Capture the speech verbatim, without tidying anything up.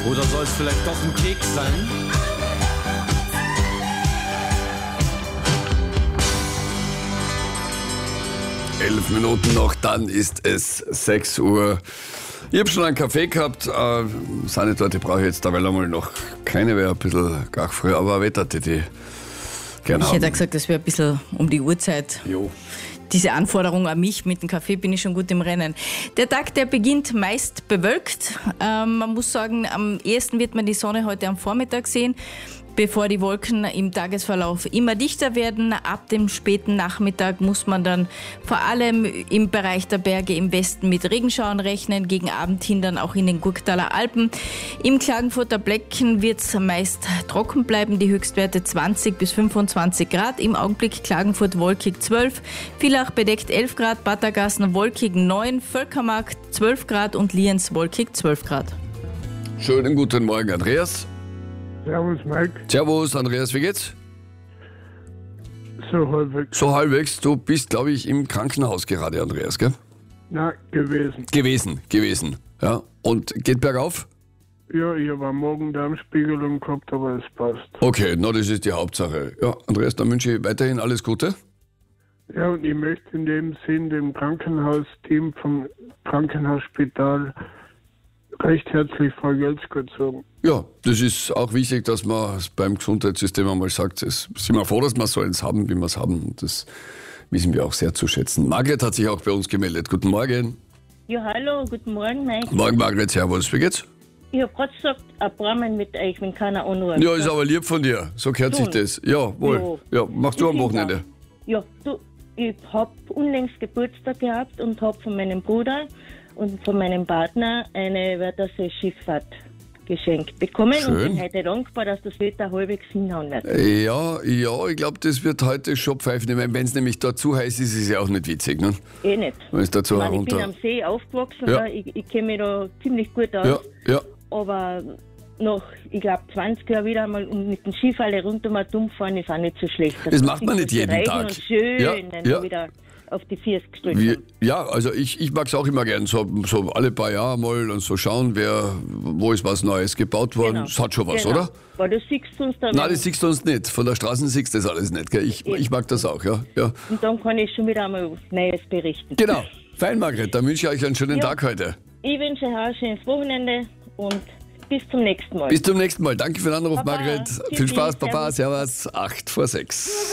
Oder soll es vielleicht doch ein Keks sein? Elf Minuten noch, dann ist es sechs Uhr. Ich habe schon einen Kaffee gehabt. Äh, Sahnetorte brauche ich jetzt da, weil einmal noch keine wäre, ein bisschen gar früh, aber Wetter, die die gerne Ich haben. hätte auch gesagt, das wäre ein bisschen um die Uhrzeit. Jo. Diese Anforderung an mich mit dem Kaffee bin ich schon gut im Rennen. Der Tag, der beginnt meist bewölkt. Ähm, man muss sagen, am ehesten wird man die Sonne heute am Vormittag sehen, bevor die Wolken im Tagesverlauf immer dichter werden. Ab dem späten Nachmittag muss man dann vor allem im Bereich der Berge im Westen mit Regenschauern rechnen, gegen Abend hin dann auch in den Gurktaler Alpen. Im Klagenfurter Blecken wird es meist trocken bleiben, die Höchstwerte zwanzig bis fünfundzwanzig Grad. Im Augenblick Klagenfurt wolkig zwölf, Villach bedeckt elf Grad, Battergassen wolkig neun, Völkermarkt zwölf Grad und Lienz wolkig zwölf Grad. Schönen guten Morgen, Andreas. Servus, Mike. Servus, Andreas, wie geht's? So halbwegs. So halbwegs. Du bist, glaube ich, im Krankenhaus gerade, Andreas, gell? Na, gewesen. Gewesen, gewesen. Ja. Und geht bergauf? Ja, ich habe eine Magen-Darm-Spiegelung gehabt, aber es passt. Okay, na, das ist die Hauptsache. Ja, Andreas, dann wünsche ich weiterhin alles Gute. Ja, und ich möchte in dem Sinn dem Krankenhausteam vom Krankenhausspital recht herzlich Vergelt's Gott sagen. Ja, das ist auch wichtig, dass man es beim Gesundheitssystem einmal sagt, es sind wir froh, dass wir so eins haben, wie wir es haben. Das wissen wir auch sehr zu schätzen. Margret hat sich auch bei uns gemeldet. Guten Morgen. Ja, hallo, guten Morgen, Mike. Morgen, Margret, servus. Wie geht's? Ich hab grad gesagt, ein paar Mal mit euch, wenn keiner anruft. Ja, ist aber lieb von dir. So gehört sich Tun. das. Ja, wohl. Ja, machst du am Wochenende? Ja, du, ich hab unlängst Geburtstag gehabt und hab von meinem Bruder und von meinem Partner eine Wörthersee-Schifffahrt geschenkt bekommen. Schön. Und bin heute dankbar, dass das Wetter halbwegs hinhauen wird. Ja, ja, ich glaube, das wird heute schon pfeifen. Wenn es nämlich da zu heiß ist, ist es ja auch nicht witzig, ne? Eh nicht. Wenn es da zu Ich, meine, ich bin runter... am See aufgewachsen, Ja. ja. ich, ich kenne mich da ziemlich gut aus. Ja, ja. Aber nach, ich glaube, zwanzig Jahren wieder einmal mit dem Schiff alle runter mal dumm fahren, ist auch nicht so schlecht. Das macht man nicht jeden Reichen Tag. Und schön, Ja, dann ja. wieder auf die Füße gestellt Wie, haben. ja, also ich, ich mag es auch immer gern, so, so alle paar Jahre mal und so schauen, wer, wo ist was Neues gebaut worden. Genau. Das hat schon was, Genau. oder? Weil du siehst uns da. Nein, das siehst du uns nicht. Von der Straße siehst du das alles nicht. Gell? Ich, ich mag das auch, ja. ja. Und dann kann ich schon wieder einmal Neues berichten. Genau. Fein, Margret. Dann wünsche ich euch einen schönen Ja. Tag heute. Ich wünsche euch ein schönes Wochenende und bis zum nächsten Mal. Bis zum nächsten Mal. Danke für den Anruf, Baba. Margret. Tschüssi. Viel Spaß, Papa. Servus. Servus. acht vor sechs.